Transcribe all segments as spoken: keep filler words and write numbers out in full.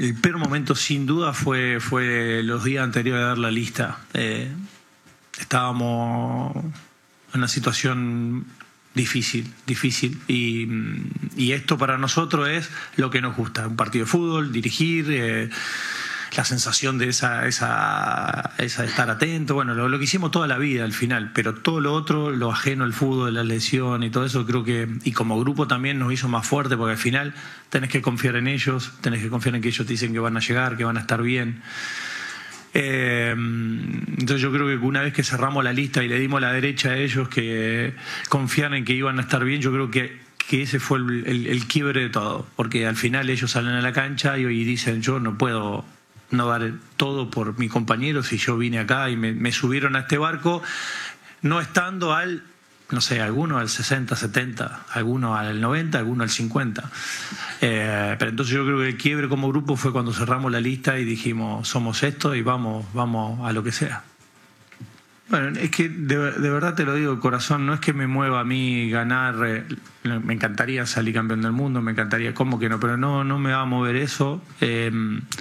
el peor momento sin duda fue, fue los días anteriores a dar la lista. Eh, estábamos en una situación difícil, difícil y, y esto para nosotros es lo que nos gusta, un partido de fútbol, dirigir, eh, la sensación de esa, esa, esa de estar atento, bueno, lo, lo que hicimos toda la vida al final, pero todo lo otro, lo ajeno al fútbol, la lesión y todo eso, creo que, y como grupo también nos hizo más fuerte, porque al final tenés que confiar en ellos, tenés que confiar en que ellos te dicen que van a llegar, que van a estar bien. Eh, entonces yo creo que una vez que cerramos la lista y le dimos la derecha a ellos que confiaran en que iban a estar bien, yo creo que, que ese fue el, el, el quiebre de todo, porque al final ellos salen a la cancha y, y dicen yo no puedo no dar todo por mi compañero si yo vine acá y me, me subieron a este barco no estando al, no sé, algunos al sesenta, setenta, algunos al noventa, algunos al cincuenta. Eh, pero entonces yo creo que el quiebre como grupo fue cuando cerramos la lista y dijimos somos esto y vamos, vamos a lo que sea. Bueno, es que de, de verdad te lo digo de corazón, no es que me mueva a mí ganar, eh, me encantaría salir campeón del mundo, me encantaría, ¿cómo que no? Pero no, no me va a mover eso. Eh,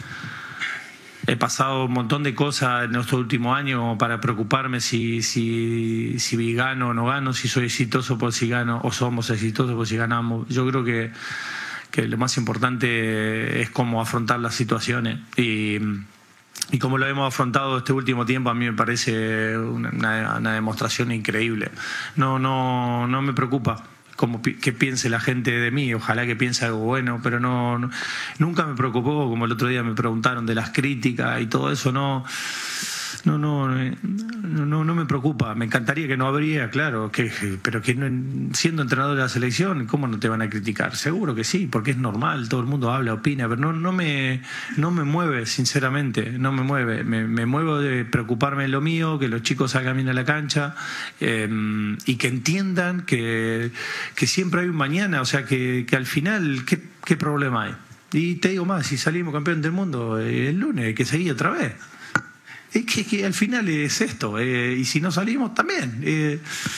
He pasado un montón de cosas en estos últimos años para preocuparme si, si, si gano o no gano, si soy exitoso por si gano o somos exitosos por si ganamos. Yo creo que, que lo más importante es cómo afrontar las situaciones y, y como lo hemos afrontado este último tiempo a mí me parece una, una demostración increíble. No, no, no me preocupa como que piense la gente de mí, ojalá que piense algo bueno, pero no, no nunca me preocupó, como el otro día me preguntaron de las críticas y todo eso, no no no no, no me preocupa, me encantaría que no habría, claro, que, pero que no, siendo entrenador de la selección, ¿cómo no te van a criticar? Seguro que sí, porque es normal, todo el mundo habla, opina, pero no, no me no me mueve, sinceramente, no me mueve, me, me muevo de preocuparme de lo mío, que los chicos salgan bien a la cancha eh, y que entiendan que, que siempre hay un mañana, o sea, que, que al final, ¿qué, qué problema hay? Y te digo más, si salimos campeón del mundo eh, el lunes, hay que seguir otra vez. Es que, que al final es esto, eh, y si no salimos también. Eh,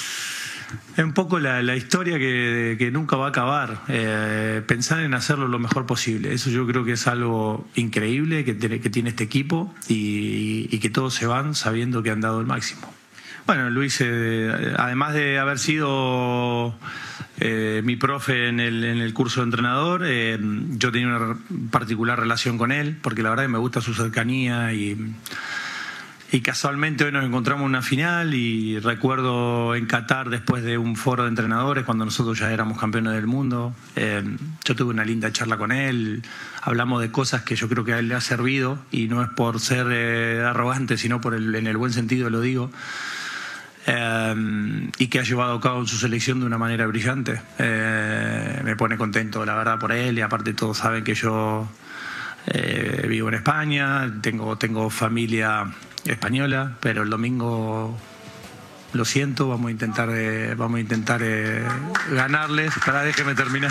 es un poco la, la historia que, que nunca va a acabar. Eh, pensar en hacerlo lo mejor posible. Eso yo creo que es algo increíble que, que tiene este equipo y, y que todos se van sabiendo que han dado el máximo. Bueno, Luis, eh, además de haber sido eh, mi profe en el, en el curso de entrenador, eh, yo tenía una particular relación con él, porque la verdad que me gusta su cercanía y... Y casualmente hoy nos encontramos en una final y recuerdo en Qatar después de un foro de entrenadores cuando nosotros ya éramos campeones del mundo. Eh, yo tuve una linda charla con él, hablamos de cosas que yo creo que a él le ha servido y no es por ser eh, arrogante, sino por el, en el buen sentido lo digo. Eh, y que ha llevado a cabo en su selección de una manera brillante. Eh, me pone contento la verdad por él y aparte todos saben que yo eh, vivo en España, tengo, tengo familia española, pero el domingo lo siento, vamos a intentar eh, vamos a intentar eh, ganarles, para déjeme terminar,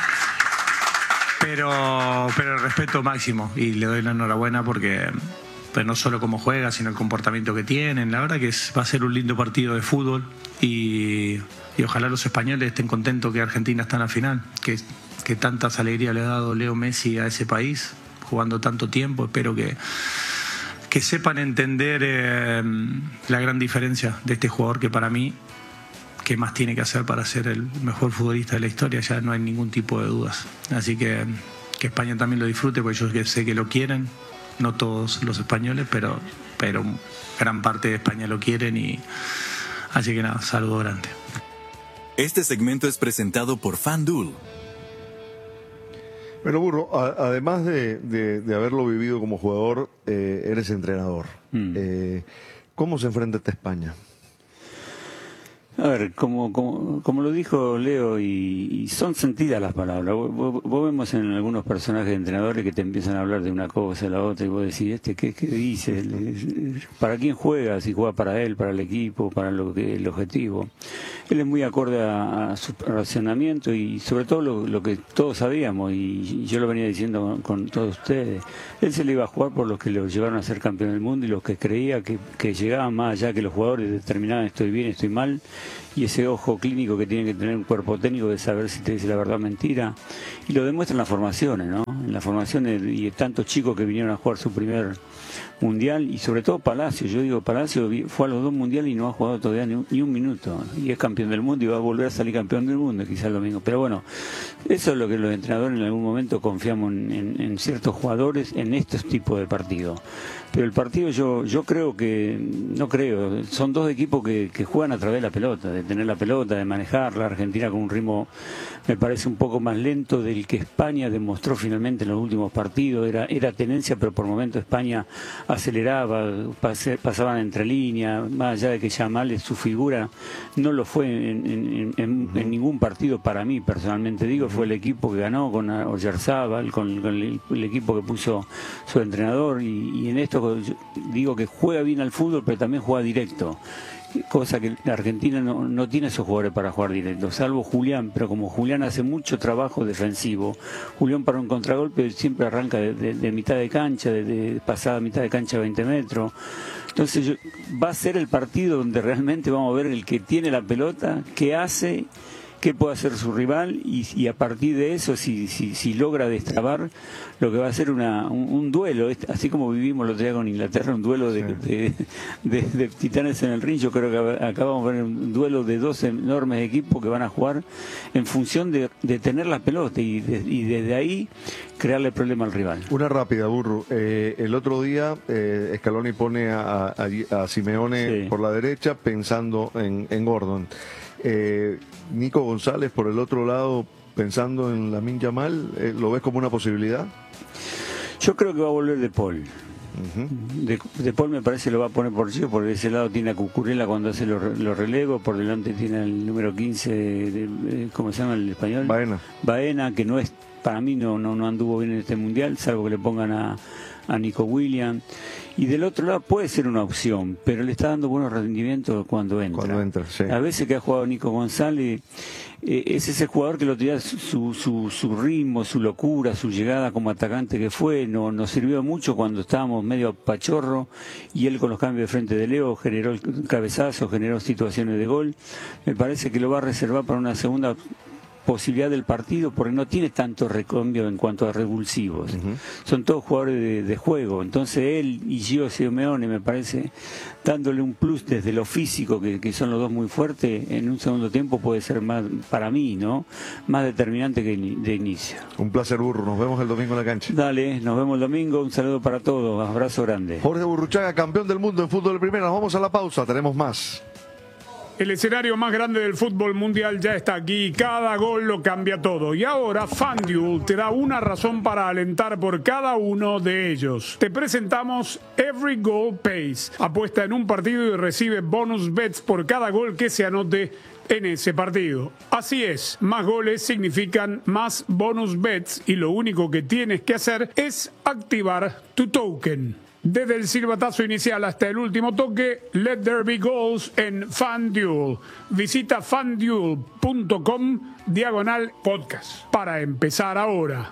pero pero el respeto máximo y le doy la enhorabuena porque pues, no solo cómo juega sino el comportamiento que tienen, la verdad que es, va a ser un lindo partido de fútbol y, y ojalá los españoles estén contentos que Argentina está en la final, que, que tantas alegrías le ha dado Leo Messi a ese país jugando tanto tiempo, espero que que sepan entender eh, la gran diferencia de este jugador que para mí, ¿qué más tiene que hacer para ser el mejor futbolista de la historia? Ya no hay ningún tipo de dudas. Así que que España también lo disfrute, porque yo sé que lo quieren, no todos los españoles, pero, pero gran parte de España lo quieren y así que nada, saludo grande. Este segmento es presentado por FanDuel. Bueno, Burro, a, además de, de, de haberlo vivido como jugador, eh, eres entrenador. Mm. Eh, ¿Cómo se enfrenta esta España? A ver, como, como, como lo dijo Leo, y, y son sentidas las palabras. Vos, vos, vos vemos en algunos personajes de entrenadores que te empiezan a hablar de una cosa, la otra, y vos decís, ¿este qué, qué dice? ¿Para quién juega? Si juega para él, para el equipo, para lo que el objetivo. Él es muy acorde a, a su racionamiento y sobre todo lo, lo que todos sabíamos, y, y yo lo venía diciendo con, con todos ustedes. Él se le iba a jugar por los que lo llevaron a ser campeón del mundo y los que creía que, que llegaban más allá que los jugadores determinaban estoy bien, estoy mal. y ese ojo clínico que tiene que tener un cuerpo técnico de saber si te dice la verdad o mentira, y lo demuestra en las formaciones, ¿no? En las formaciones y tantos chicos que vinieron a jugar su primer mundial, y sobre todo Palacio. Yo digo, Palacio fue a los dos mundiales y no ha jugado todavía ni un, ni un minuto, y es campeón del mundo y va a volver a salir campeón del mundo quizás lo mismo. Pero bueno, eso es lo que los entrenadores en algún momento confiamos en, en, en ciertos jugadores en estos tipos de partidos. Pero el partido yo yo creo que, no creo, son dos equipos que, que juegan a través de la pelota, de tener la pelota, de manejarla. Argentina con un ritmo me parece un poco más lento del que España demostró finalmente en los últimos partidos. Era era tenencia, pero por momentos España aceleraba, pase, pasaban entre líneas, más allá de que Yamal, su figura, no lo fue en, en, en, en ningún partido para mí, personalmente digo, fue el equipo que ganó con Oyarzábal, con, con el, el equipo que puso su entrenador, y, y en esto digo que juega bien al fútbol, pero también juega directo, cosa que la Argentina no, no tiene esos jugadores para jugar directo, salvo Julián, pero como Julián hace mucho trabajo defensivo, Julián para un contragolpe siempre arranca de, de, de mitad de cancha, de, de pasada mitad de cancha a veinte metros. Entonces yo, va a ser el partido donde realmente vamos a ver el que tiene la pelota, qué hace, qué puede hacer su rival, y, y a partir de eso, si, si, si logra destrabar, lo que va a ser una, un, un duelo, así como vivimos el otro día con Inglaterra, un duelo de, sí. de, de, de titanes en el ring. Yo creo que acá vamos a ver un duelo de dos enormes equipos que van a jugar en función de, de tener la pelota y, de, y desde ahí crearle problema al rival. Una rápida, Burru. Eh, el otro día eh, Scaloni pone a, a, a Simeone sí. por la derecha pensando en, en Gordon. Eh, Nico González por el otro lado pensando en Lamine Yamal, eh, ¿lo ves como una posibilidad? Yo creo que va a volver De Paul. Uh-huh. De, de Paul me parece lo va a poner por sí, por ese lado tiene a Cucurella cuando hace los, los relevos, por delante tiene el número quince, de, de, ¿cómo se llama el español? Baena. Baena, que no es, para mí no, no, no anduvo bien en este mundial, salvo que le pongan a, a Nico Williams. Y del otro lado puede ser una opción, pero le está dando buenos rendimientos cuando entra. Cuando entra, sí. A veces que ha jugado Nico González, eh, es ese jugador que lo tenía su, su, su ritmo, su locura, su llegada como atacante que fue, no, nos sirvió mucho cuando estábamos medio pachorro, y él con los cambios de frente de Leo generó el cabezazo, generó situaciones de gol. Me parece que lo va a reservar para una segunda posibilidad del partido, porque no tiene tanto recambio en cuanto a revulsivos. Uh-huh. Son todos jugadores de, de juego. Entonces él y Gio Simeone, me parece, dándole un plus desde lo físico, que, que son los dos muy fuertes, en un segundo tiempo puede ser más, para mí, ¿no? Más determinante que de inicio. Un placer, Burru. Nos vemos el domingo en la cancha. Dale, nos vemos el domingo. Un saludo para todos. Abrazo grande. Jorge Burruchaga, campeón del mundo en fútbol de primera. Nos vamos a la pausa. Tenemos más. El escenario más grande del fútbol mundial ya está aquí y cada gol lo cambia todo. Y ahora FanDuel te da una razón para alentar por cada uno de ellos. Te presentamos Every Goal Pays. Apuesta en un partido y recibe bonus bets por cada gol que se anote en ese partido. Así es, más goles significan más bonus bets y lo único que tienes que hacer es activar tu token. Desde el silbatazo inicial hasta el último toque, let there be goals en FanDuel. Visita fanduel punto com diagonal podcast para empezar ahora.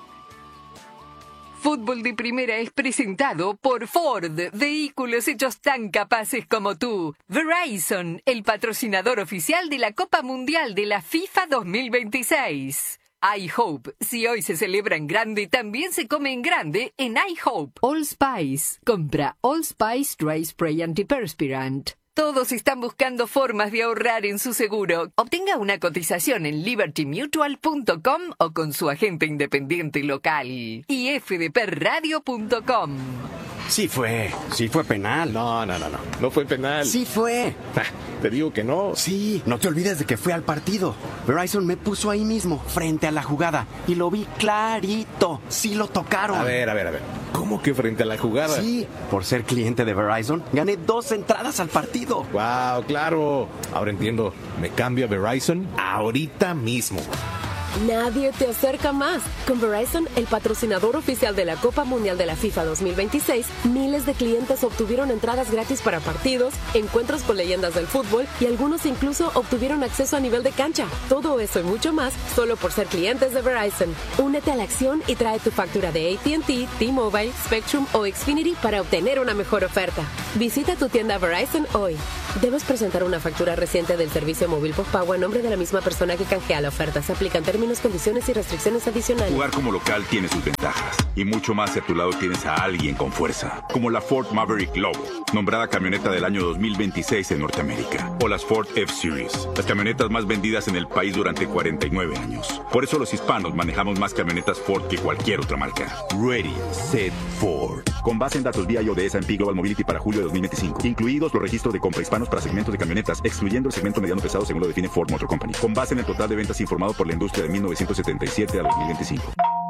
Fútbol de Primera es presentado por Ford, vehículos hechos tan capaces como tú. Verizon, el patrocinador oficial de la Copa Mundial de la FIFA dos mil veintiséis. iHope, si hoy se celebra en grande, también se come en grande en iHope. Allspice, compra Allspice Dry Spray Antiperspirant. Todos están buscando formas de ahorrar en su seguro. Obtenga una cotización en liberty mutual punto com o con su agente independiente local. y f d p radio punto com. Sí fue, sí fue penal. No, no, no, no, no fue penal. Sí fue. Ah, te digo que no. Sí, no te olvides de que fui al partido. Verizon me puso ahí mismo, frente a la jugada, y lo vi clarito. Sí lo tocaron. A ver, a ver, a ver. ¿Cómo que frente a la jugada? Sí, por ser cliente de Verizon, gané dos entradas al partido. Wow, claro. Ahora entiendo. Me cambio a Verizon ahorita mismo. nadie te acerca más. Con Verizon, el patrocinador oficial de la Copa Mundial de la FIFA dos mil veintiséis, miles de clientes obtuvieron entradas gratis para partidos, encuentros con leyendas del fútbol y algunos incluso obtuvieron acceso a nivel de cancha. Todo eso y mucho más solo por ser clientes de Verizon. Únete a la acción y trae tu factura de A T and T, T-Mobile, Spectrum o Xfinity para obtener una mejor oferta. Visita tu tienda Verizon hoy. Debes presentar una factura reciente del servicio móvil postpago a nombre de la misma persona que canjea la oferta. Se aplican términos, condiciones y restricciones adicionales. Jugar como local tiene sus ventajas. Y mucho más si a tu lado tienes a alguien con fuerza. Como la Ford Maverick Lobo, nombrada camioneta del año dos mil veintiséis en Norteamérica. O las Ford F-Series, las camionetas más vendidas en el país durante cuarenta y nueve años. Por eso los hispanos manejamos más camionetas Ford que cualquier otra marca. Ready, Set, Ford. Con base en datos vía I O de S and P Global Mobility para julio de dos mil veinticinco. Incluidos los registros de compra hispanos para segmentos de camionetas, excluyendo el segmento mediano pesado según lo define Ford Motor Company. Con base en el total de ventas informado por la industria de mil novecientos setenta y siete a dos mil veinticinco.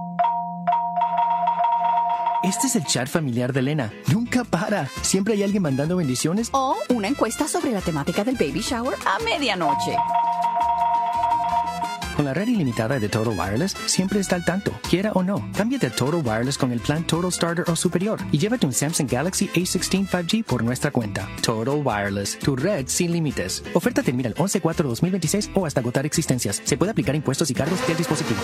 Este es el chat familiar de Elena. Nunca para. Siempre hay alguien mandando bendiciones. O una encuesta sobre la temática del baby shower a medianoche. Con la red ilimitada de Total Wireless, siempre está al tanto, quiera o no. Cámbiate a Total Wireless con el plan Total Starter o superior y llévate un Samsung Galaxy A dieciséis cinco G por nuestra cuenta. Total Wireless, tu red sin límites. Oferta termina el once cuatro dos mil veintiséis o hasta agotar existencias. Se puede aplicar impuestos y cargos del dispositivo.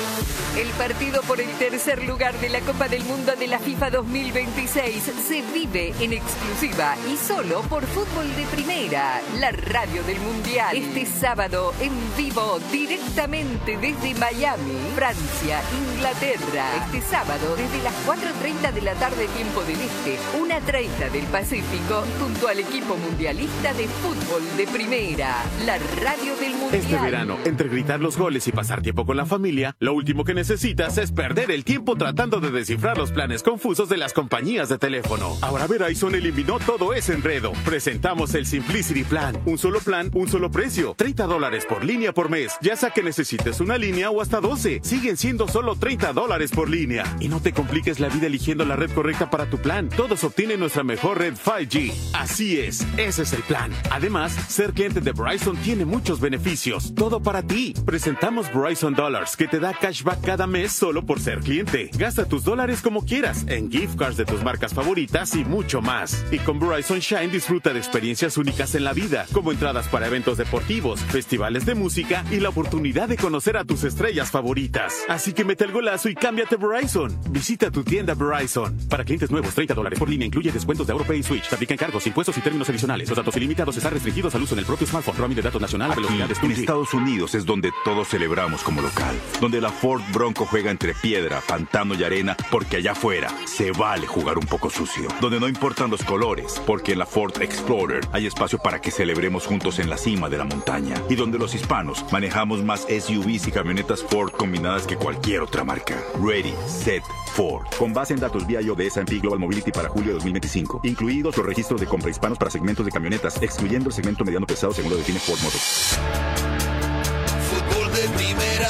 El partido por el tercer lugar de la Copa del Mundo de la FIFA dos mil veintiséis se vive en exclusiva y solo por Fútbol de Primera, la radio del Mundial. Este sábado en vivo, directamente desde Miami, Francia, Inglaterra. Este sábado desde las cuatro treinta de la tarde, tiempo del Este, una treinta del Pacífico, junto al equipo mundialista de Fútbol de Primera, la radio del Mundial. Este verano, entre gritar los goles y pasar tiempo con la familia, lo último que necesitas es perder el tiempo tratando de descifrar los planes confusos de las compañías de teléfono. Ahora Verizon eliminó todo ese enredo. Presentamos el Simplicity Plan. Un solo plan, un solo precio. treinta dólares por línea por mes. Ya sea que necesites una línea o hasta doce. Siguen siendo solo treinta dólares por línea. Y no te compliques la vida eligiendo la red correcta para tu plan. Todos obtienen nuestra mejor red cinco G. Así es, ese es el plan. Además, ser cliente de Verizon tiene muchos beneficios. Todo para ti. Presentamos Verizon Dollars, que te da cashback cada mes solo por ser cliente. Gasta tus dólares como quieras, en gift cards de tus marcas favoritas y mucho más. Y con Verizon Shine disfruta de experiencias únicas en la vida, como entradas para eventos deportivos, festivales de música y la oportunidad de conocer a tus estrellas favoritas. Así que mete el golazo y cámbiate a Verizon. Visita tu tienda Verizon. Para clientes nuevos, treinta dólares por línea incluye descuentos de AuroPay y Switch. Se aplican cargos, impuestos y términos adicionales. Los datos ilimitados están restringidos al uso en el propio smartphone. Roaming de datos nacional a velocidades En Estados Unidos es donde todos celebramos como local, donde la Ford Bronco juega entre piedra, pantano y arena, porque allá afuera se vale jugar un poco sucio, donde no importan los colores, porque en la Ford Explorer hay espacio para que celebremos juntos en la cima de la montaña, y donde los hispanos manejamos más S U Vs y camionetas Ford combinadas que cualquier otra marca. Ready, Set, Ford. Con base en datos vía I O de S and P Global Mobility para julio de dos mil veinticinco, incluidos los registros de compra hispanos para segmentos de camionetas, excluyendo el segmento mediano pesado según lo define Ford Motors. Fútbol de Primera.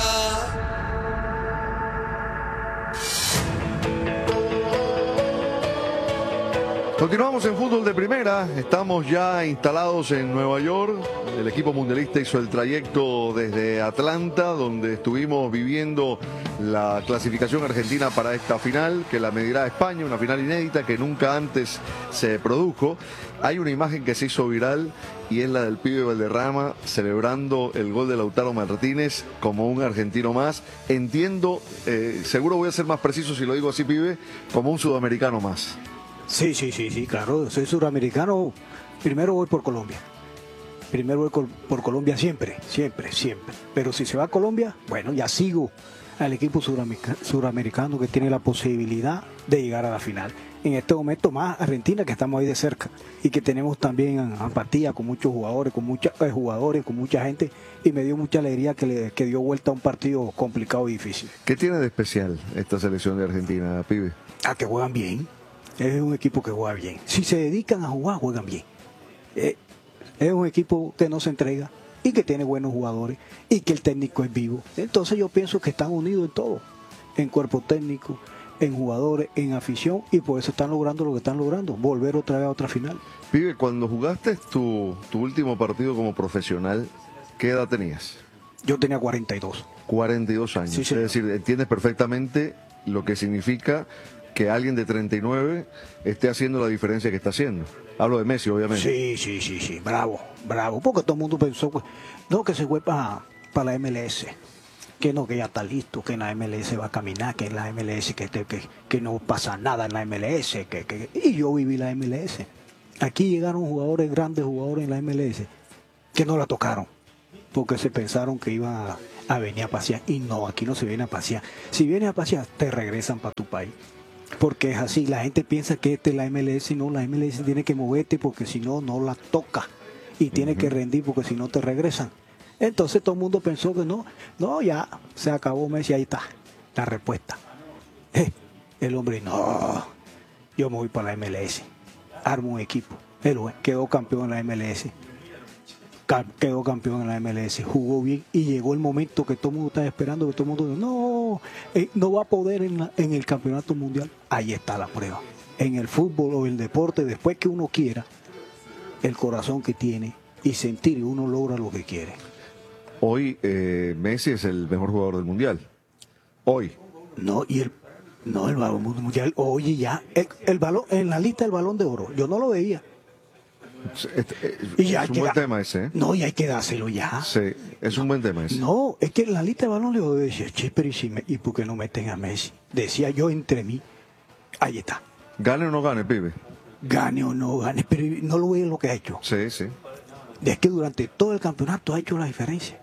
Continuamos en Fútbol de Primera, estamos ya instalados en Nueva York. El equipo mundialista hizo el trayecto desde Atlanta, donde estuvimos viviendo la clasificación argentina para esta final, que la medirá España, una final inédita que nunca antes se produjo. Hay una imagen que se hizo viral y es la del pibe Valderrama celebrando el gol de Lautaro Martínez como un argentino más. Entiendo, eh, seguro voy a ser más preciso si lo digo así, pibe, como un sudamericano más. Sí, sí, sí, sí, claro, soy suramericano, primero voy por Colombia, primero voy por, por Colombia siempre, siempre, siempre, pero si se va a Colombia, bueno, ya sigo al equipo suramerica, suramericano que tiene la posibilidad de llegar a la final. En este momento más Argentina, que estamos ahí de cerca y que tenemos también empatía con muchos jugadores, con muchos eh, jugadores, con mucha gente, y me dio mucha alegría que, le, que dio vuelta a un partido complicado y difícil. ¿Qué tiene de especial esta selección de Argentina, pibe? A que juegan bien. Es un equipo que juega bien. Si se dedican a jugar, juegan bien. Eh, es un equipo que no se entrega y que tiene buenos jugadores y que el técnico es vivo. Entonces yo pienso que están unidos en todo, en cuerpo técnico, en jugadores, en afición, y por eso están logrando lo que están logrando, volver otra vez a otra final. Pibe, cuando jugaste tu, tu último partido como profesional, ¿qué edad tenías? Yo tenía cuarenta y dos. cuarenta y dos años. Sí, sí. Es decir, entiendes perfectamente lo que significa que alguien de treinta y nueve esté haciendo la diferencia que está haciendo. Hablo de Messi, obviamente. Sí, sí, sí, sí, bravo, bravo. Porque todo el mundo pensó, pues, no, que se fue para la M L S. Que no, que ya está listo, que en la M L S va a caminar, que en la M L S que, que, que no pasa nada en la M L S. Que, que, y yo viví la M L S. Aquí llegaron jugadores, grandes jugadores en la M L S, que no la tocaron. Porque se pensaron que iban a, a venir a pasear. Y no, aquí no se viene a pasear. Si vienes a pasear, te regresan para tu país. Porque es así, la gente piensa que esta es la M L S, y no, la M L S tiene que moverte porque si no, no la toca. Y tiene uh-huh. que rendir porque si no te regresan. Entonces todo el mundo pensó que no, no, ya se acabó Messi, ahí está la respuesta. Eh, el hombre, no, yo me voy para la M L S, armo un equipo. Él quedó campeón en la M L S. Quedó campeón en la M L S, jugó bien y llegó el momento que todo el mundo estaba esperando, que todo el mundo dijo, no, eh, no va a poder en, la, en el campeonato mundial. Ahí está la prueba. En el fútbol o el deporte, después que uno quiera, el corazón que tiene y sentir, uno logra lo que quiere. Hoy eh, Messi es el mejor jugador del mundial. Hoy. No, y el no el balón mundial, oye ya, el, el balón, en la lista del Balón de Oro, yo no lo veía. Es, es, y es un buen da, tema ese, ¿eh? No, y hay que dárselo ya. Sí, es un buen tema ese. No, es que en la lista de balón le decía, che, pero ¿y, si me, ¿y por qué no meten a Messi? Decía yo entre mí. Ahí está. Gane o no gane, pibe. Gane o no gane, pero no lo ve lo que ha hecho. Sí, sí. Es que durante todo el campeonato ha hecho la diferencia.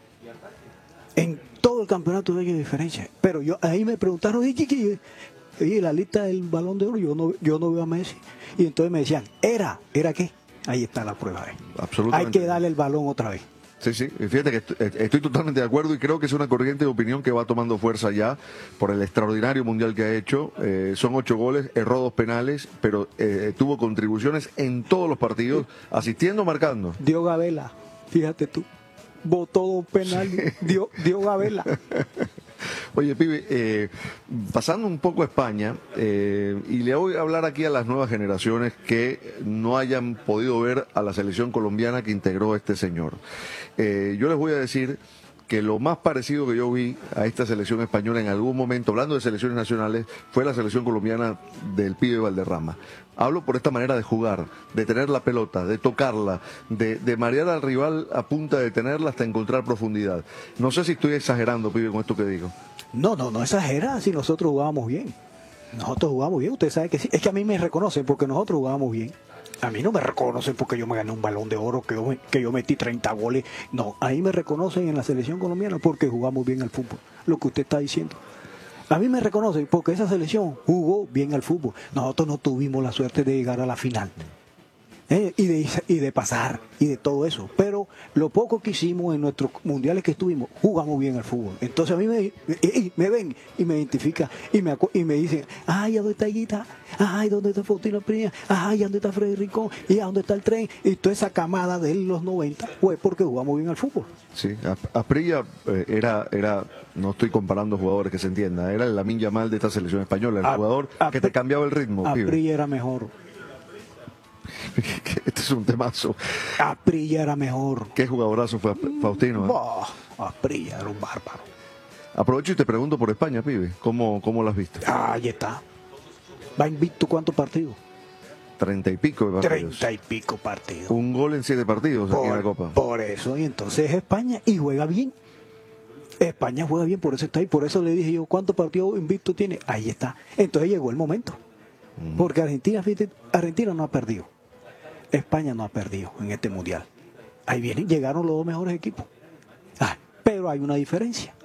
En todo el campeonato ha hecho la diferencia. Pero yo ahí me preguntaron, ¿y qué? Y la lista del Balón de Oro, yo no, yo no veo a Messi. Y entonces me decían, ¿era? ¿Era qué? Ahí está la prueba. ¿eh? Absolutamente. Hay que darle el balón otra vez. Sí, sí. Fíjate que estoy, estoy totalmente de acuerdo y creo que es una corriente de opinión que va tomando fuerza ya por el extraordinario mundial que ha hecho. Eh, son ocho goles, erró dos penales, pero eh, tuvo contribuciones en todos los partidos, asistiendo, marcando. Dio Gabela, fíjate tú. Votó dos penales, sí. dio, dio Gabela. Oye, pibe, eh, pasando un poco a España, eh, y le voy a hablar aquí a las nuevas generaciones que no hayan podido ver a la selección colombiana que integró este señor. Eh, yo les voy a decir que lo más parecido que yo vi a esta selección española en algún momento, hablando de selecciones nacionales, fue la selección colombiana del pibe Valderrama. Hablo por esta manera de jugar, de tener la pelota, de tocarla, de, de marear al rival a punta de tenerla hasta encontrar profundidad. No sé si estoy exagerando, pibe, con esto que digo. No, no, no exagera, si nosotros jugábamos bien. Nosotros jugábamos bien, usted sabe que sí. Es que a mí me reconocen porque nosotros jugábamos bien. A mí no me reconocen porque yo me gané un Balón de Oro, que yo, que yo metí treinta goles. No, ahí me reconocen en la selección colombiana porque jugamos bien al fútbol, lo que usted está diciendo. A mí me reconocen porque esa selección jugó bien al fútbol. Nosotros no tuvimos la suerte de llegar a la final. ¿eh? Y, de, y de pasar y de todo eso. Pero lo poco que hicimos en nuestros mundiales que estuvimos, jugamos bien al fútbol. Entonces a mí me, me, me ven y me identifican y me, y me dicen, ay, ¿dónde está Guita? Ay, ¿dónde está Faustino Priña? Ay, ¿dónde está Freddy Rincón? ¿Y a dónde está el tren? Y toda esa camada de los noventa fue porque jugamos bien al fútbol. Sí, Asprilla eh, era, era, no estoy comparando jugadores que se entienda, era el Lamine Yamal de esta selección española, el a, jugador a, que te cambiaba el ritmo. Asprilla era mejor. Este es un temazo. Asprilla era mejor. Qué jugadorazo fue Faustino. ¿eh? Oh, Asprilla era un bárbaro. Aprovecho y te pregunto por España, pibe. ¿Cómo, cómo lo has visto? Ah, ahí está. ¿Va invicto cuántos partidos? Treinta y pico de partidos. Treinta y pico partidos. Un gol en siete partidos por, aquí en la Copa. Por eso, y entonces España, y juega bien. España juega bien, por eso está ahí. Por eso le dije yo, ¿cuántos partidos invicto tiene? Ahí está. Entonces llegó el momento. Mm. Porque Argentina, fíjate, Argentina no ha perdido. España no ha perdido en este mundial. Ahí vienen, llegaron los dos mejores equipos. Ah, pero hay una diferencia.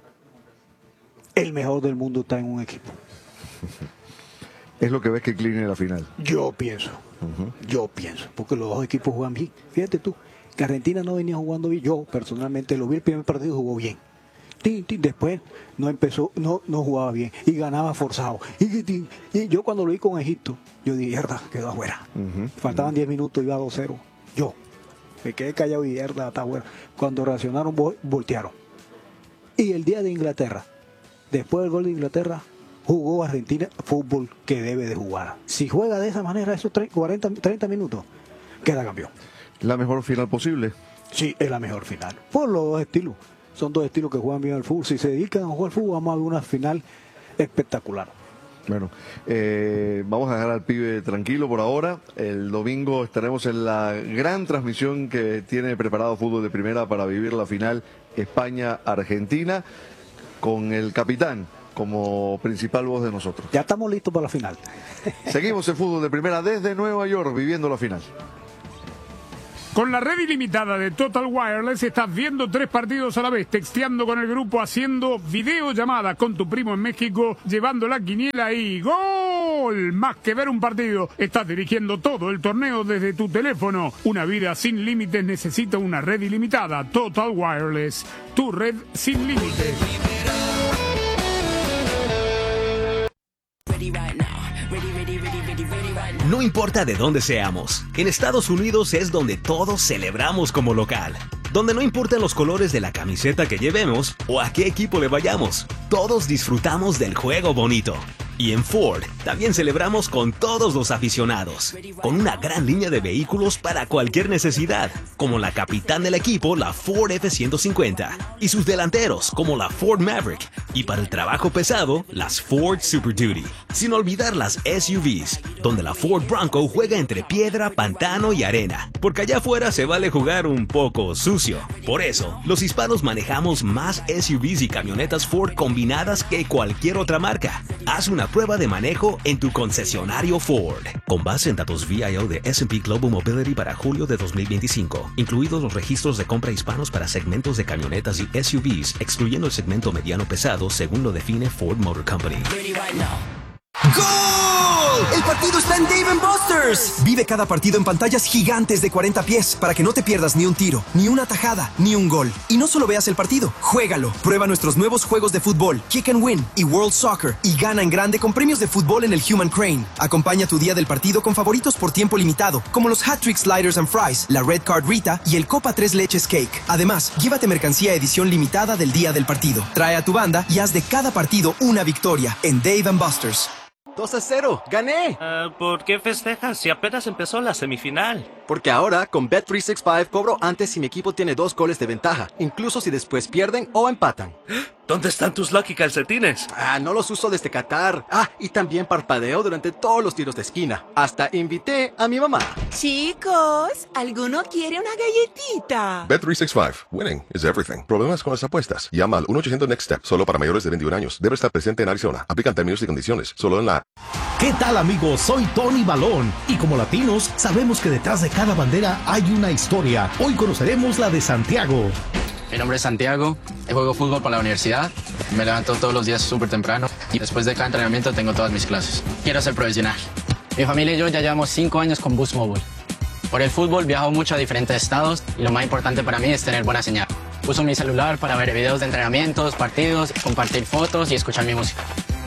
El mejor del mundo está en un equipo. Es lo que ves que incline la final. Yo pienso, uh-huh. yo pienso, porque los dos equipos juegan bien. Fíjate tú, que Argentina no venía jugando bien. Yo personalmente lo vi, el primer partido jugó bien. Tin, tin, después no empezó, no, no jugaba bien y ganaba forzado. Y, tin, y yo cuando lo vi con Egipto, yo dije, mierda, quedó afuera. Uh-huh. Faltaban diez uh-huh. minutos, iba a dos cero. Yo me quedé callado y mierda, está afuera. Cuando reaccionaron, voltearon. Y el día de Inglaterra, después del gol de Inglaterra, jugó Argentina fútbol que debe de jugar. Si juega de esa manera esos cuarenta, treinta minutos, queda campeón. ¿La mejor final posible? Sí, es la mejor final. Por los dos estilos. Son dos estilos que juegan bien al fútbol. Si se dedican a jugar al fútbol, vamos a ver una final espectacular. Bueno, eh, vamos a dejar al pibe tranquilo por ahora. El domingo estaremos en la gran transmisión que tiene preparado Fútbol de Primera para vivir la final España-Argentina con el capitán como principal voz de nosotros. Ya estamos listos para la final. Seguimos en Fútbol de Primera desde Nueva York viviendo la final. Con la red ilimitada de Total Wireless estás viendo tres partidos a la vez, texteando con el grupo, haciendo videollamadas con tu primo en México, llevando la quiniela y ¡gol! Más que ver un partido, estás dirigiendo todo el torneo desde tu teléfono. Una vida sin límites necesita una red ilimitada. Total Wireless, tu red sin límites. No importa de dónde seamos, en Estados Unidos es donde todos celebramos como local. Donde no importan los colores de la camiseta que llevemos o a qué equipo le vayamos, todos disfrutamos del juego bonito. Y en Ford también celebramos con todos los aficionados, con una gran línea de vehículos para cualquier necesidad, como la capitán del equipo, la Ford F ciento cincuenta, y sus delanteros, como la Ford Maverick, y para el trabajo pesado, las Ford Super Duty. Sin olvidar las S U Vs, donde la Ford Bronco juega entre piedra, pantano y arena, porque allá afuera se vale jugar un poco sucio. Por eso, los hispanos manejamos más S U Vs y camionetas Ford combinadas que cualquier otra marca. Haz una prueba de manejo en tu concesionario Ford. Con base en datos V I O de S and P Global Mobility para julio de dos mil veinticinco, incluidos los registros de compra hispanos para segmentos de camionetas y S U Vs, excluyendo el segmento mediano pesado según lo define Ford Motor Company. ¡Gol! El partido está en Dave and Buster's. Vive cada partido en pantallas gigantes de cuarenta pies para que no te pierdas ni un tiro, ni una tajada, ni un gol. Y no solo veas el partido, juégalo. Prueba nuestros nuevos juegos de fútbol, Kick and Win y World Soccer y gana en grande con premios de fútbol en el Human Crane. Acompaña tu día del partido con favoritos por tiempo limitado, como los Hat-Trick Sliders and Fries, la Red Card Rita y el Copa Tres Leches Cake. Además, llévate mercancía edición limitada del día del partido. Trae a tu banda y haz de cada partido una victoria en Dave and Buster's. dos a cero, gané. Uh, ¿Por qué festejas si apenas empezó la semifinal? Porque ahora con Bet trescientos sesenta y cinco cobro antes si mi equipo tiene dos goles de ventaja, incluso si después pierden o empatan. ¿Dónde están tus Lucky calcetines? Ah, no los uso desde Qatar. Ah, y también parpadeo durante todos los tiros de esquina. Hasta invité a mi mamá. Chicos, ¿alguno quiere una galletita? Bet trescientos sesenta y cinco. Winning is everything. Problemas con las apuestas. Llama al uno ochocientos Next Step. Solo para mayores de veintiún años. Debe estar presente en Arizona. Aplican términos y condiciones. Solo en la... ¿Qué tal, amigos? Soy Tony Balón. Y como latinos, sabemos que detrás de cada bandera hay una historia. Hoy conoceremos la de Santiago. Mi nombre es Santiago, juego fútbol para la universidad, me levanto todos los días súper temprano y después de cada entrenamiento tengo todas mis clases. Quiero ser profesional. Mi familia y yo ya llevamos cinco años con Boost Mobile. Por el fútbol viajo mucho a diferentes estados y lo más importante para mí es tener buena señal. Uso mi celular para ver videos de entrenamientos, partidos, compartir fotos y escuchar mi música.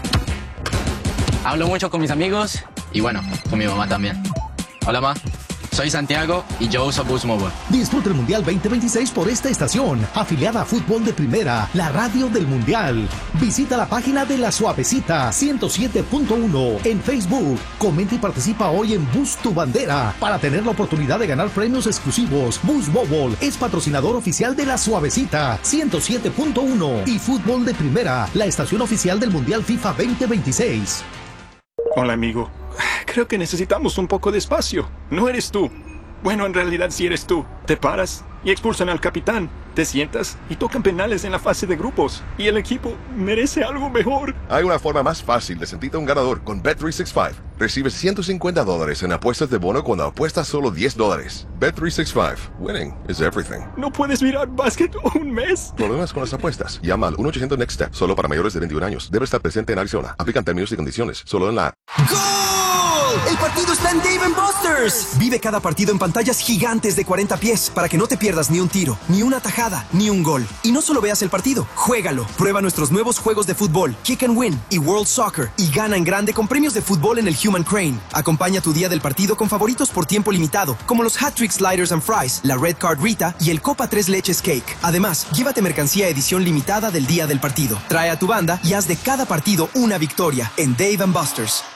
Hablo mucho con mis amigos y bueno, con mi mamá también. Hola, ma. Soy Santiago y yo uso Boost Mobile. Disfruta el Mundial veinte veintiséis por esta estación, afiliada a Fútbol de Primera, la radio del Mundial. Visita la página de La Suavecita ciento siete punto uno en Facebook. Comenta y participa hoy en Boost Tu Bandera para tener la oportunidad de ganar premios exclusivos. Boost Mobile es patrocinador oficial de La Suavecita ciento siete punto uno y Fútbol de Primera, la estación oficial del Mundial FIFA veinte veintiséis. Hola, amigo. Creo que necesitamos un poco de espacio. No eres tú. Bueno, en realidad sí eres tú. Te paras y expulsan al capitán. Te sientas y tocan penales en la fase de grupos. Y el equipo merece algo mejor. Hay una forma más fácil de sentirte un ganador con Bet trescientos sesenta y cinco. Recibes ciento cincuenta dólares en apuestas de bono cuando apuestas solo diez dólares. Bet trescientos sesenta y cinco. Winning is everything. ¿No puedes mirar básquet un mes? Problemas con las apuestas. Llama al uno ochocientos Next Step. Solo para mayores de veintiún años. Debe estar presente en Arizona. Aplican términos y condiciones. Solo en la... ¡Gol! El partido está en Dave and Buster's. Vive cada partido en pantallas gigantes de cuarenta pies para que no te pierdas ni un tiro, ni una tajada, ni un gol. Y no solo veas el partido, juégalo. Prueba nuestros nuevos juegos de fútbol, Kick and Win y World Soccer y gana en grande con premios de fútbol en el Human Crane. Acompaña tu día del partido con favoritos por tiempo limitado, como los Hat-Trick Sliders and Fries, la Red Card Rita y el Copa Tres Leches Cake. Además, llévate mercancía edición limitada del día del partido. Trae a tu banda y haz de cada partido una victoria en Dave and Buster's.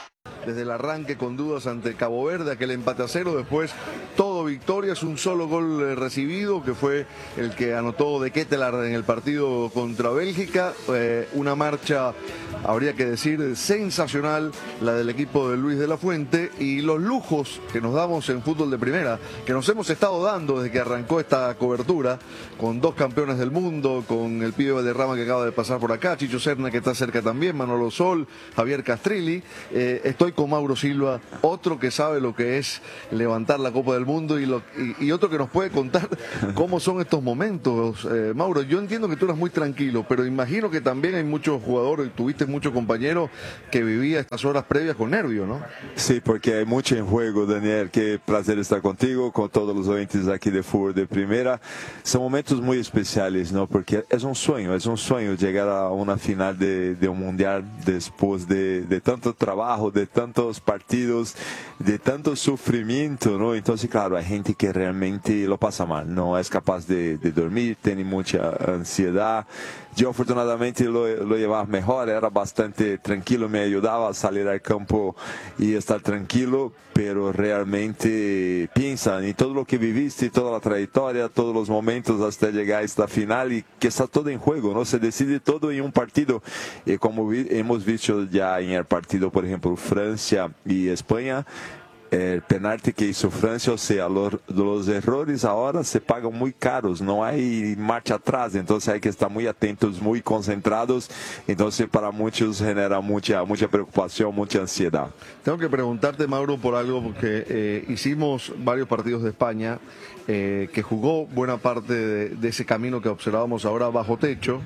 desde el arranque con dudas ante Cabo Verde, aquel empate a cero, después todo victoria, es un solo gol eh, recibido, que fue el que anotó De Ketelaar en el partido contra Bélgica, eh, una marcha, habría que decir, sensacional, la del equipo de Luis de la Fuente, y los lujos que nos damos en fútbol de primera, que nos hemos estado dando desde que arrancó esta cobertura, con dos campeones del mundo, con el pibe Valderrama que acaba de pasar por acá, Chicho Serna que está cerca también, Manolo Sol, Javier Castrilli, eh, estoy con Mauro Silva, otro que sabe lo que es levantar la Copa del Mundo y, lo, y, y otro que nos puede contar cómo son estos momentos. Eh, Mauro, yo entiendo que tú eras muy tranquilo, pero imagino que también hay muchos jugadores, tuviste muchos compañeros que vivían estas horas previas con nervio, ¿no? Sí, porque hay mucho en juego, Daniel. Qué placer estar contigo, con todos los oyentes aquí de Fútbol de Primera. Son momentos muy especiales, ¿no? Porque es un sueño, es un sueño llegar a una final de, de un mundial después de, de tanto trabajo, de tantos partidos, de tanto sufrimiento, ¿no? Entonces, claro, hay gente que realmente lo pasa mal, no es capaz de, de dormir, tiene mucha ansiedad. Yo afortunadamente lo, lo llevaba mejor, era bastante tranquilo, me ayudaba a salir al campo y estar tranquilo, pero realmente piensa en todo lo que viviste, toda la trayectoria, todos los momentos hasta llegar a esta final y que está todo en juego, ¿no? Se decide todo en un partido, y como vi, hemos visto ya en el partido, por ejemplo, Francia y España, el penalti que hizo Francia, o sea, los, los errores ahora se pagan muy caros, no hay marcha atrás, entonces hay que estar muy atentos, muy concentrados, entonces para muchos genera mucha, mucha preocupación, mucha ansiedad. Tengo que preguntarte, Mauro, por algo, porque eh, hicimos varios partidos de España, eh, que jugó buena parte de, de ese camino que observábamos ahora bajo techo.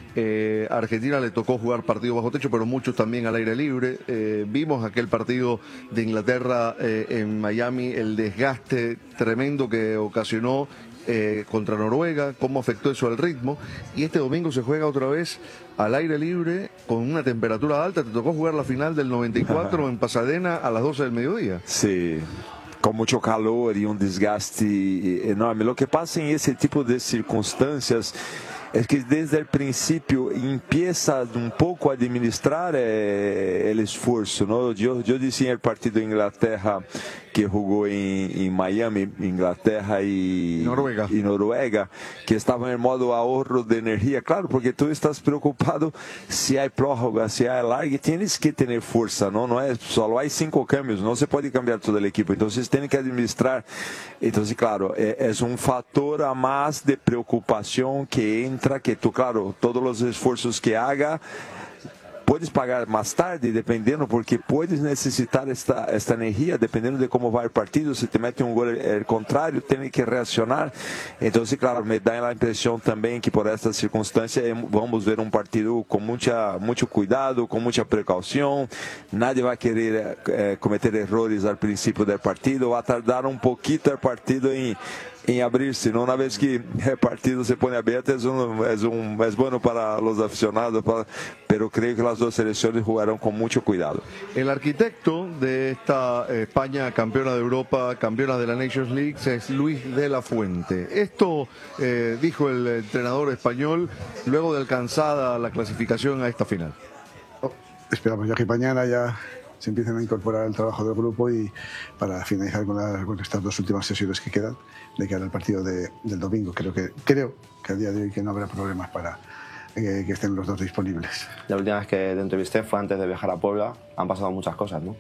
Eh, a Argentina le tocó jugar partidos bajo techo, pero muchos también al aire libre. Eh, vimos aquel partido de Inglaterra eh, en Miami, el desgaste tremendo que ocasionó eh, contra Noruega, cómo afectó eso al ritmo, y este domingo se juega otra vez al aire libre con una temperatura alta. Te tocó jugar la final del noventa y cuatro en Pasadena a las doce del mediodía. Sí, con mucho calor y un desgaste enorme. Lo que pasa en ese tipo de circunstancias es que desde el principio empieza un poco a administrar eh, el esfuerzo, ¿no? Yo, yo decía en el partido de Inglaterra, que jugó en, en Miami, Inglaterra y Noruega. y Noruega, que estaba en el modo ahorro de energía. Claro, porque tú estás preocupado si hay prórroga, si hay alargue, tienes que tener fuerza, ¿no? No es, solo hay cinco cambios, no se puede cambiar todo el equipo, entonces tiene que administrar. Entonces, claro, es un factor a más de preocupación que entra, que tú, claro, todos los esfuerzos que haga, puedes pagar más tarde, dependiendo, porque puedes necesitar esta, esta energía, dependiendo de cómo va el partido. Si te mete un gol el contrario, tiene que reaccionar. Entonces, claro, me da la impresión también que por esta circunstancia vamos a ver un partido con mucha, mucho cuidado, con mucha precaución. Nadie va a querer eh, cometer errores al principio del partido. Va a tardar un poquito el partido en en abrirse, ¿no? Una vez que el partido se pone abierto, es, un, es, un, es bueno para los aficionados, para, pero creo que las dos selecciones jugarán con mucho cuidado. El arquitecto de esta España campeona de Europa, campeona de la Nations League, es Luis de la Fuente. Esto eh, dijo el entrenador español luego de alcanzada la clasificación a esta final. Oh, esperamos ya que mañana ya se empiecen a incorporar al trabajo del grupo y para finalizar con, la, con estas dos últimas sesiones que quedan de cara al partido de, del domingo. Creo que, creo que a día de hoy que no habrá problemas para eh, que estén los dos disponibles. La última vez que te entrevisté fue antes de viajar a Puebla. Han pasado muchas cosas, ¿no?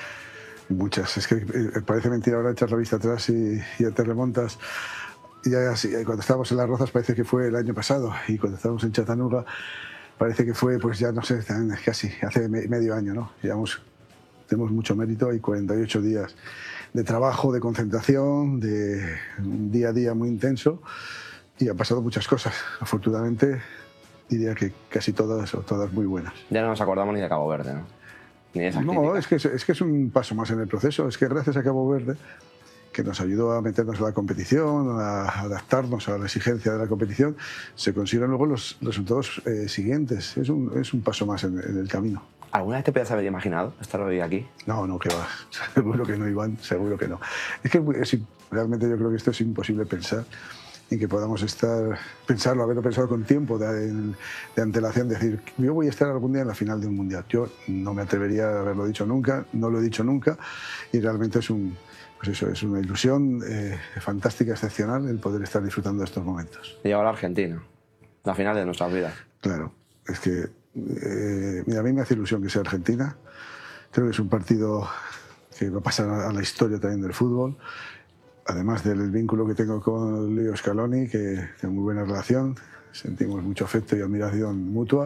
Muchas. Es que eh, parece mentira ahora echar la vista atrás y, y ya te remontas. Y ya, así, cuando estábamos en Las Rozas parece que fue el año pasado, y cuando estábamos en Chattanooga parece que fue, pues ya no sé, casi hace medio año, ¿no? Llevamos, tenemos mucho mérito y cuarenta y ocho días de trabajo, de concentración, de un día a día muy intenso, y han pasado muchas cosas. Afortunadamente diría que casi todas o todas muy buenas. Ya no nos acordamos ni de Cabo Verde, ¿no? Ni de esas No, es que es, es que es un paso más en el proceso. Es que gracias a Cabo Verde, que nos ayudó a meternos en la competición, a adaptarnos a la exigencia de la competición, se consiguen luego los resultados eh, siguientes. Es un, es un paso más en, en el camino. ¿Alguna vez te podías haber imaginado estar hoy aquí? No, no, que va. Seguro que no, Iván, seguro que no. Es que es, realmente yo creo que esto es imposible pensar. y que podamos estar, pensarlo, haberlo pensado con tiempo de, de antelación, decir, yo voy a estar algún día en la final de un mundial. Yo no me atrevería a haberlo dicho nunca, no lo he dicho nunca, y realmente es un, pues eso, es una ilusión eh, fantástica, excepcional, el poder estar disfrutando de estos momentos. Y ahora Argentina, la final de nuestras vidas. Claro, es que eh, mira, a mí me hace ilusión que sea Argentina. Creo que es un partido que va a pasar a la historia también del fútbol, además del vínculo que tengo con Leo Scaloni, que tengo muy buena relación, sentimos mucho afecto y admiración mutua,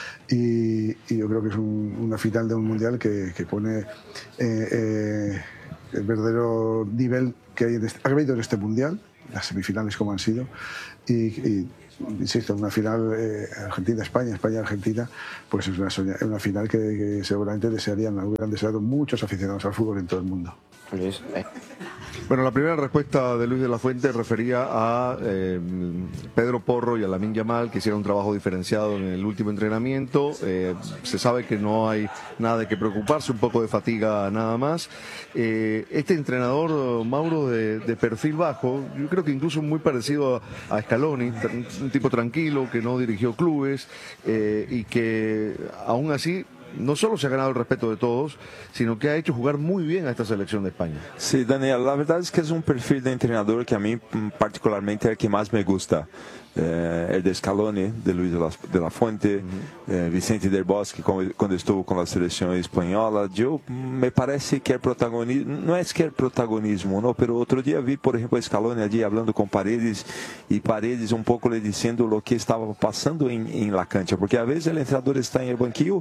y, y yo creo que es un, una final de un mundial que, que pone eh, eh, el verdadero nivel que hay en este, ha habido en este mundial, las semifinales como han sido, y, y insisto, una final eh, Argentina-España, España-Argentina, pues es una, soña, una final que, que seguramente desearían, hubieran deseado muchos aficionados al fútbol en todo el mundo. Luis, eh. Bueno, la primera respuesta de Luis de la Fuente refería a eh, Pedro Porro y a Lamine Yamal, que hicieron un trabajo diferenciado en el último entrenamiento. Eh, se sabe que no hay nada de que preocuparse, un poco de fatiga nada más. Eh, este entrenador, Mauro, de, de perfil bajo, yo creo que incluso muy parecido a, a Scaloni, un tipo tranquilo, que no dirigió clubes eh, y que aún así no solo se ha ganado el respeto de todos, sino que ha hecho jugar muy bien a esta selección de España. Sí, Daniel, la verdad es que es un perfil de entrenador que a mí particularmente es el que más me gusta. Eh, el de Scaloni, de Luis de la, de la Fuente, uh-huh. eh, Vicente del Bosque, cuando estuvo con la selección española. Yo me parece que el protagonismo, no es que el protagonismo, ¿no? Pero otro día vi, por ejemplo, a Scaloni allí hablando con Paredes, y Paredes un poco le diciendo lo que estaba pasando en, en la cancha, porque a veces el entrenador está en el banquillo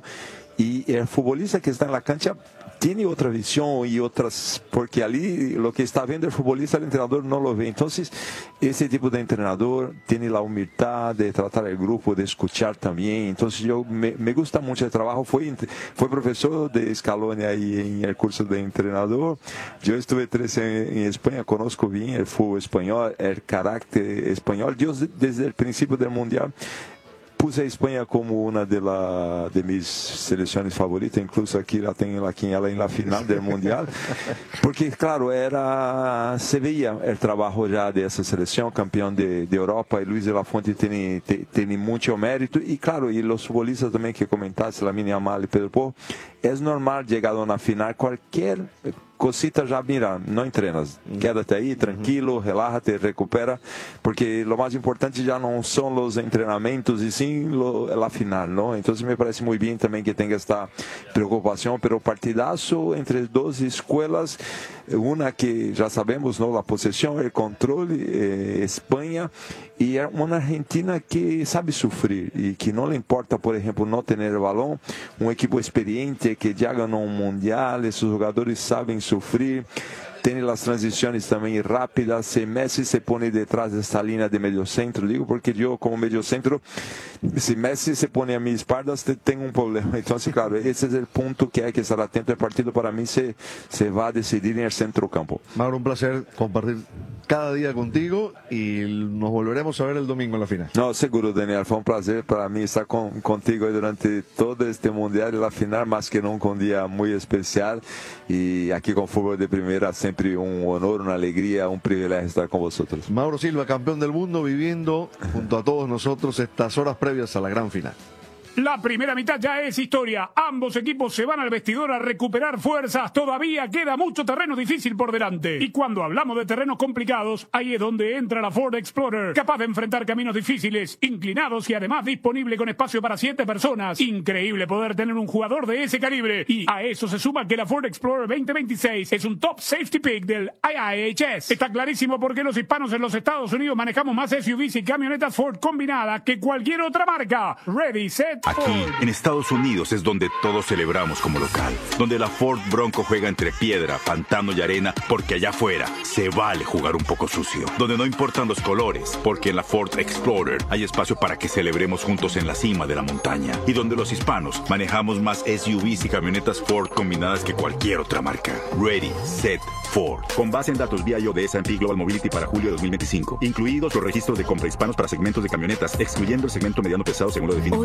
y el futbolista que está en la cancha tiene otra visión y otras, porque allí lo que está viendo el futbolista, el entrenador no lo ve. Entonces, ese tipo de entrenador tiene la humildad de tratar el grupo, de escuchar también. Entonces, yo me, me gusta mucho el trabajo. Fui, fui profesor de Scaloni ahí en el curso de entrenador. Yo estuve tres años en España, conozco bien el fútbol español, el carácter español. Yo desde el principio del Mundial puse a España como una de, la, de mis selecciones favoritas, incluso aquí la tengo aquí en la final del Mundial, porque claro, era, se veía el trabajo ya de esa selección, campeón de, de Europa, y Luis de la Fuente tiene, tiene mucho mérito, y claro, y los futbolistas también que comentaste, Lamine Yamal y Pedro Porro, es normal llegar a una final, cualquier cosita ya, mira, no entrenas, quédate ahí, tranquilo, relájate, recupera, porque lo más importante ya no son los entrenamientos y sí lo, la final, ¿no? Entonces me parece muy bien también que tenga esta preocupación, pero partidazo entre dos escuelas, una que ya sabemos, ¿no? La posesión, el control, eh, España, y una Argentina que sabe sufrir y que no le importa, por ejemplo, no tener el balón, un equipo experiente que ya ganó un mundial, esos jugadores saben sufrir, tiene las transiciones también rápidas. Si Messi se pone detrás de esta línea de medio centro, digo porque yo como medio centro, si Messi se pone a mis espaldas, tengo un problema. Entonces, claro, ese es el punto que hay que estar atento. El partido para mí se, se va a decidir en el centro campo. Mauro, un placer compartir cada día contigo y nos volveremos a ver el domingo en la final. No, seguro, Daniel, fue un placer para mí estar con, contigo durante todo este mundial y la final, más que nunca un día muy especial, y aquí con Fútbol de Primera siempre un honor, una alegría, un privilegio estar con vosotros. Mauro Silva, campeón del mundo, viviendo junto a todos nosotros estas horas previas a la gran final. La primera mitad ya es historia. Ambos equipos se van al vestidor a recuperar fuerzas. Todavía queda mucho terreno difícil por delante. Y cuando hablamos de terrenos complicados, ahí es donde entra la Ford Explorer. Capaz de enfrentar caminos difíciles, inclinados y además disponible con espacio para siete personas. Increíble poder tener un jugador de ese calibre. Y a eso se suma que la Ford Explorer veinte veintiséis es un top safety pick del I I H S. Está clarísimo por qué los hispanos en los Estados Unidos manejamos más S U Vs y camionetas Ford combinadas que cualquier otra marca. Ready, set, Aquí, en Estados Unidos, es donde todos celebramos como local. Donde la Ford Bronco juega entre piedra, pantano y arena, porque allá afuera se vale jugar un poco sucio. Donde no importan los colores, porque en la Ford Explorer hay espacio para que celebremos juntos en la cima de la montaña. Y donde los hispanos manejamos más S U Vs y camionetas Ford combinadas que cualquier otra marca. Ready, set, Ford. Con base en datos vía I O de S and P Global Mobility para julio de dos mil veinticinco. Incluidos los registros de compra hispanos para segmentos de camionetas, excluyendo el segmento mediano pesado según lo define Ford. Hoy en día,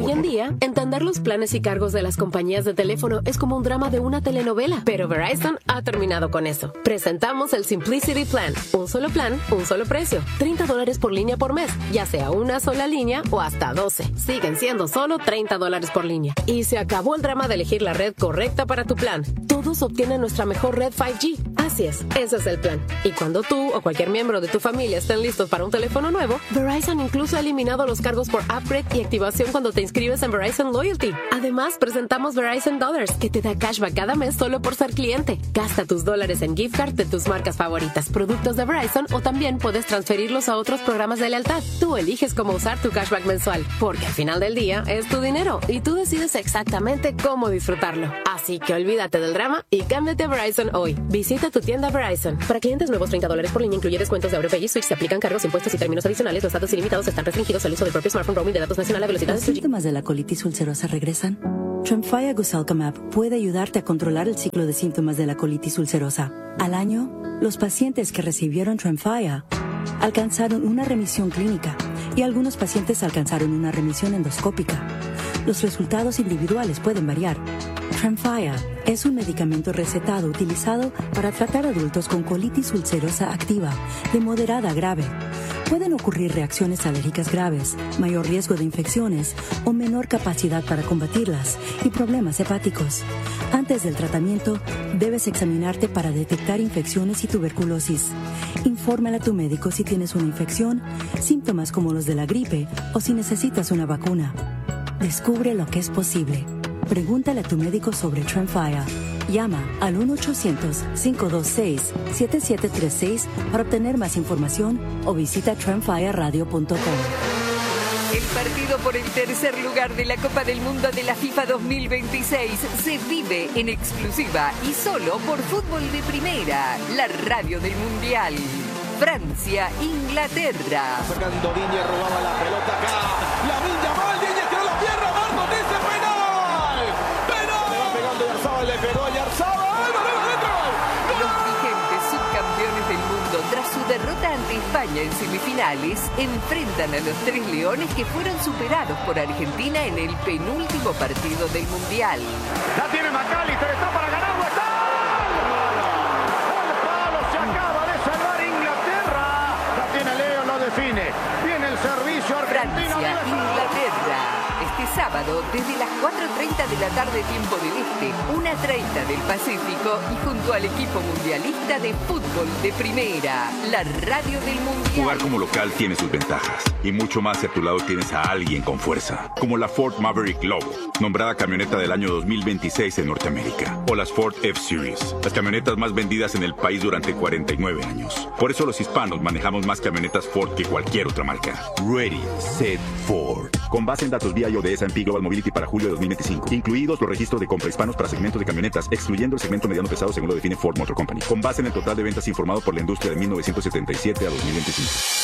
día, entender los planes y cargos de las compañías de teléfono es como un drama de una telenovela, pero Verizon ha terminado con eso. Presentamos el Simplicity Plan. Un solo plan, un solo precio. treinta dólares por línea por mes, ya sea una sola línea o hasta doce. Siguen siendo solo treinta dólares por línea. Y se acabó el drama de elegir la red correcta para tu plan. Todos obtienen nuestra mejor red cinco G. Así es, ese es el plan. Y cuando tú o cualquier miembro de tu familia estén listos para un teléfono nuevo, Verizon incluso ha eliminado los cargos por upgrade y activación cuando te inscribes en Verizon Loyalty. Además, presentamos Verizon Dollars, que te da cashback cada mes solo por ser cliente. Gasta tus dólares en gift card de tus marcas favoritas, productos de Verizon, o también puedes transferirlos a otros programas de lealtad. Tú eliges cómo usar tu cashback mensual, porque al final del día es tu dinero y tú decides exactamente cómo disfrutarlo. Así que olvídate del drama y cámbiate a Verizon hoy. Visita tu tienda Verizon. Para clientes nuevos, treinta dólares por línea, incluye descuentos de AuroPay y Switch. Se aplican cargos, impuestos y términos adicionales. Los datos ilimitados están restringidos al uso del propio smartphone. Roaming de datos nacional a velocidad ¿Los de dos G. síntomas de la colitis ulcerosa regresan? Tremfya Guselkumab puede ayudarte a controlar el ciclo de síntomas de la colitis ulcerosa. Al año, los pacientes que recibieron Tremfya alcanzaron una remisión clínica y algunos pacientes alcanzaron una remisión endoscópica. Los resultados individuales pueden variar. Tremfya es un medicamento recetado utilizado para tratar adultos con colitis ulcerosa activa de moderada a grave. Pueden ocurrir reacciones alérgicas graves, mayor riesgo de infecciones o menor capacidad para combatirlas y problemas hepáticos. Antes del tratamiento, debes examinarte para detectar infecciones y tuberculosis. Infórmale a tu médico si tienes una infección, síntomas como los de la gripe o si necesitas una vacuna. Descubre lo que es posible. Pregúntale a tu médico sobre Tremfya. Llama al uno ochocientos, cinco dos seis, siete siete tres seis para obtener más información o visita tremfya radio punto com. El partido por el tercer lugar de la Copa del Mundo de la FIFA dos mil veintiséis se vive en exclusiva y solo por Fútbol de Primera, la radio del Mundial. Francia, Inglaterra. Fernando Diñe robaba la pelota acá. La Villa mal, Diñe tiró la pierna, Marcos dice penal. Penal. Le va pegando Yarzaba, le pegó a Yarzaba. Los vigentes subcampeones del mundo, tras su derrota ante España en semifinales, enfrentan a los tres leones que fueron superados por Argentina en el penúltimo partido del Mundial. La tiene McAllister, está para ganarlo, está. El palo se acaba de salvar Inglaterra. La tiene Leo, lo define. Viene el servicio argentino. Francia, Inglaterra. Este sábado, desde las cuatro treinta de la tarde tiempo del Este, una treinta del Pacífico, y junto al equipo mundialista de Fútbol de Primera, la radio del Mundial. Jugar como local tiene sus ventajas, y mucho más si a tu lado tienes a alguien con fuerza, como la Ford Maverick Lobo, nombrada camioneta del año dos mil veintiséis en Norteamérica, o las Ford F-Series, las camionetas más vendidas en el país durante cuarenta y nueve años. Por eso los hispanos manejamos más camionetas Ford que cualquier otra marca. Ready, Set, Ford. Con base en datos V I O de S and P Global Mobility para julio de dos mil veinticinco, incluidos los registros de compra hispanos para segmentos de camionetas, excluyendo el segmento mediano pesado según lo define Ford Motor Company, con base en el total de ventas informado por la industria de mil novecientos setenta y siete a dos mil veinticinco.